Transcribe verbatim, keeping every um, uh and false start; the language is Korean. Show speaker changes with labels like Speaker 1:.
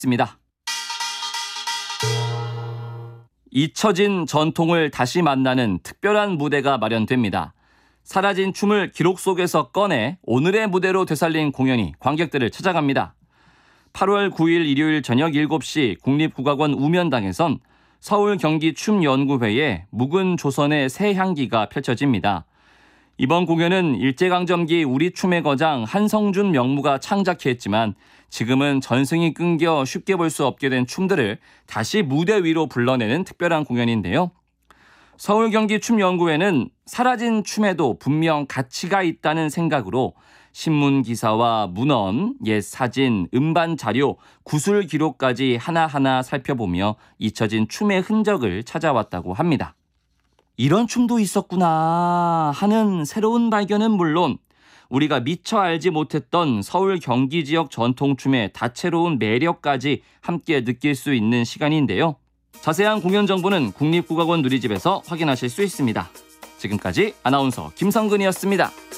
Speaker 1: 있습니다. 잊혀진 전통을 다시 만나는 특별한 무대가 마련됩니다. 사라진 춤을 기록 속에서 꺼내 오늘의 무대로 되살린 공연이 관객들을 찾아갑니다. 팔월 구일 일요일 저녁 일곱 시 국립국악원 우면당에선 서울 경기 춤연구회의 묵은 조선의 새 향기가 펼쳐집니다. 이번 공연은 일제강점기 우리 춤의 거장 한성준 명무가 창작했지만 지금은 전승이 끊겨 쉽게 볼 수 없게 된 춤들을 다시 무대 위로 불러내는 특별한 공연인데요. 서울 경기 춤연구회는 사라진 춤에도 분명 가치가 있다는 생각으로 신문 기사와 문헌, 옛 사진, 음반 자료, 구술 기록까지 하나하나 살펴보며 잊혀진 춤의 흔적을 찾아왔다고 합니다. 이런 춤도 있었구나 하는 새로운 발견은 물론 우리가 미처 알지 못했던 서울 경기 지역 전통춤의 다채로운 매력까지 함께 느낄 수 있는 시간인데요. 자세한 공연 정보는 국립국악원 누리집에서 확인하실 수 있습니다. 지금까지 아나운서 김성근이었습니다.